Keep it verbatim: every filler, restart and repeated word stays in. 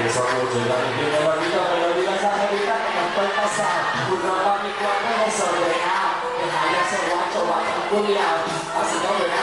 Esa mucho la entiendo la vida, pero diga esa jevita que no puede pasar. Puro pa' mi cuerpo desordenado. Deja de ser guacho, guacho, culiao. Así no me